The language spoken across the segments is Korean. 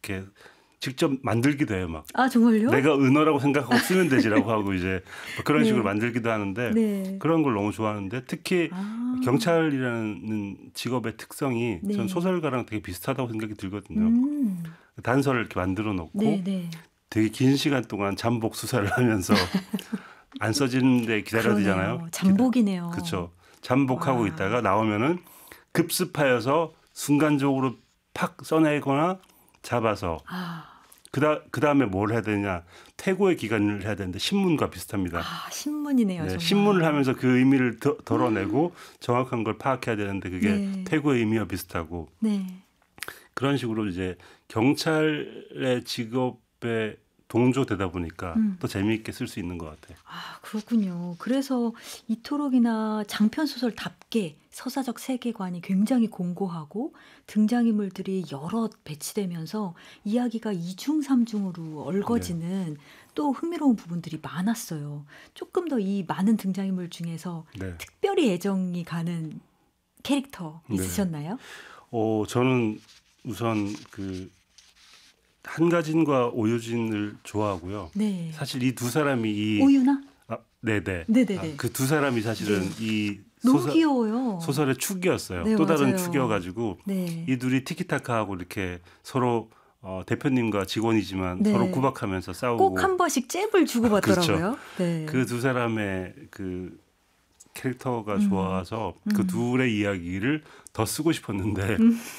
이렇게 직접 만들기도 해요. 막 아, 정말요? 내가 은어라고 생각하고 쓰면 되지라고 하고 이제 뭐 그런 네. 식으로 만들기도 하는데 네. 그런 걸 너무 좋아하는데 특히 아. 경찰이라는 직업의 특성이 네. 전 소설가랑 되게 비슷하다고 생각이 들거든요. 음. 단서를 이렇게 만들어 놓고 네, 네. 되게 긴 시간 동안 잠복 수사를 하면서 안 써지는데 기다려야 되잖아요. 그러네요. 잠복이네요. 그렇죠. 잠복하고 와. 있다가 나오면은 급습하여서 순간적으로 팍 써내거나 잡아서 아, 그다음에 뭘 해야 되냐. 퇴고의 기간을 해야 되는데 신문과 비슷합니다. 아, 신문이네요. 네, 정말. 신문을 하면서 그 의미를 덜어내고 정확한 걸 파악해야 되는데 그게 네. 퇴고의 의미와 비슷하고 네. 그런 식으로 이제 경찰의 직업에 동조되다 보니까 더 재미있게 쓸 수 있는 것 같아요. 아, 그렇군요. 그래서 이토록이나 장편 소설답게 서사적 세계관이 굉장히 공고하고 등장인물들이 여럿 배치되면서 이야기가 이중삼중으로 얼거지는 또 흥미로운 부분들이 많았어요. 조금 더 이 많은 등장인물 중에서 네. 특별히 애정이 가는 캐릭터 네. 있으셨나요? 저는 우선 그 한가진과 오유진을 좋아하고요. 네. 사실 이 두 사람이 오유나? 네네. 네네네. 그 두 사람이 사실은 네. 이 너무 귀여워요. 소설의 축이었어요. 네, 또 다른 맞아요. 축이어가지고 네. 이 둘이 티키타카하고 이렇게 서로 대표님과 직원이지만 네. 서로 구박하면서 싸우고 꼭 한 번씩 잽을 주고받더라고요. 그렇죠. 네. 그 두 사람의 그 캐릭터가 좋아서 그 둘의 이야기를 더 쓰고 싶었는데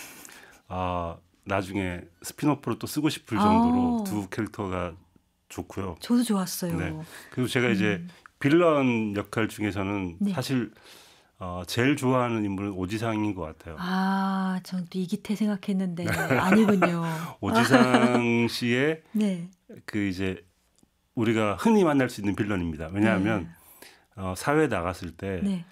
나중에 스피노프로 또 쓰고 싶을 정도로 두 캐릭터가 좋고요. 저도 좋았어요. 네. 그리고 제가 이제 빌런 역할 중에서는 네. 사실 제일 좋아하는 인물은 오지상인 것 같아요. 아, 전 또 이기태 생각했는데 아니군요. 오지상 씨의 네. 그 이제 우리가 흔히 만날 수 있는 빌런입니다. 왜냐하면 사회에 나갔을 때 네.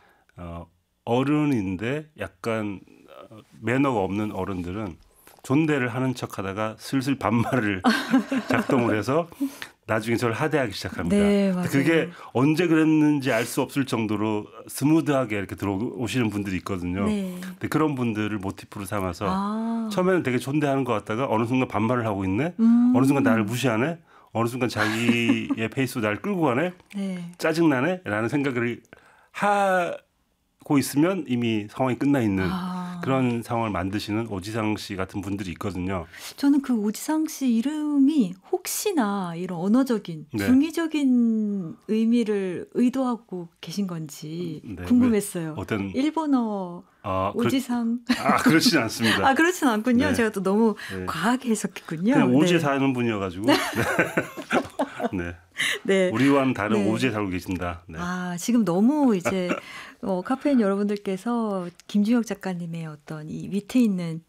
어른인데 약간 매너가 없는 어른들은 존대를 하는 척하다가 슬슬 반말을 작동을 해서 나중에 저를 하대하기 시작합니다. 네, 맞아요. 그게 언제 그랬는지 알 수 없을 정도로 스무드하게 이렇게 들어오시는 분들이 있거든요. 네. 근데 그런 분들을 모티프로 삼아서 아. 처음에는 되게 존대하는 것 같다가 어느 순간 반말을 하고 있네. 어느 순간 나를 무시하네. 어느 순간 자기의 페이스로 나를 끌고 가네. 네. 짜증나네. 라는 생각을 하고 있으면 이미 상황이 끝나 있는 그런 상황을 만드시는 오지상 씨 같은 분들이 있거든요. 저는 그 오지상 씨 이름이 혹시나 이런 언어적인 네. 중의적인 의미를 의도하고 계신 건지 네, 궁금했어요. 어떤 일본어 오지상. 그렇진 않습니다. 아, 그렇진 않군요. 네. 제가 또 너무 네. 과하게 해석했군요. 그냥 오지에 네. 사는 분이어가지고 네. 네. 우리와는 다른 네. 오지에 살고 계신다. 네. 아, 지금 너무 이제 카페인 여러분들께서 김중혁 작가님의 어떤 이 위트 있는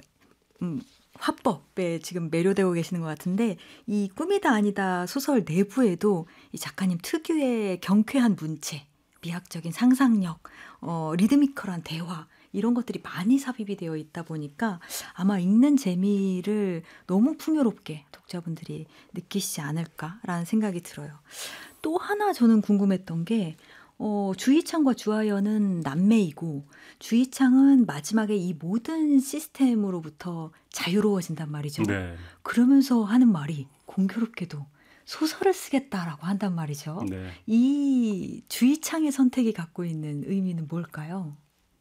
화법에 지금 매료되고 계시는 것 같은데 이 꿈이다 아니다 소설 내부에도 이 작가님 특유의 경쾌한 문체, 미학적인 상상력, 리드미컬한 대화 이런 것들이 많이 삽입이 되어 있다 보니까 아마 읽는 재미를 너무 풍요롭게 독자분들이 느끼시지 않을까라는 생각이 들어요. 또 하나 저는 궁금했던 게 주희창과 주하연은 남매이고 주희창은 마지막에 이 모든 시스템으로부터 자유로워진단 말이죠. 네. 그러면서 하는 말이 공교롭게도 소설을 쓰겠다라고 한단 말이죠. 네. 이 주희창의 선택이 갖고 있는 의미는 뭘까요?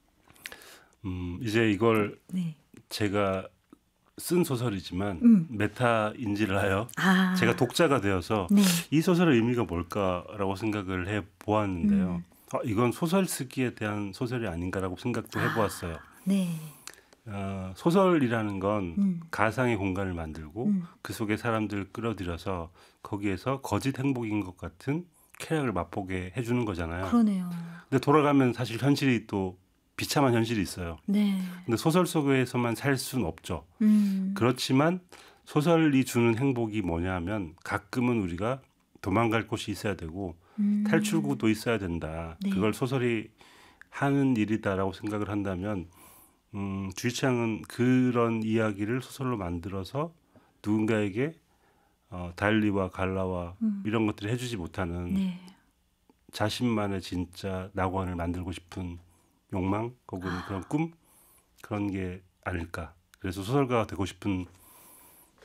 이제 이걸 네. 제가 쓴 소설이지만 메타 인지를 하여 제가 독자가 되어서 네. 이 소설의 의미가 뭘까라고 생각을 해 보았는데요. 이건 소설 쓰기에 대한 소설이 아닌가라고 생각도 해보았어요. 네. 소설이라는 건 가상의 공간을 만들고 그 속에 사람들 끌어들여서 거기에서 거짓 행복인 것 같은 쾌락을 맛보게 해주는 거잖아요. 그러네요. 근데 돌아가면 사실 현실이 또 비참한 현실이 있어요. 네. 근데 소설 속에서만 살 수는 없죠. 그렇지만 소설이 주는 행복이 뭐냐면 가끔은 우리가 도망갈 곳이 있어야 되고 탈출구도 있어야 된다. 네. 그걸 소설이 하는 일이다라고 생각을 한다면 주희창은 그런 이야기를 소설로 만들어서 누군가에게 달리와 갈라와 이런 것들을 해주지 못하는 네. 자신만의 진짜 낙원을 만들고 싶은 욕망 혹은 그런 꿈 그런 게 아닐까. 그래서 소설가가 되고 싶은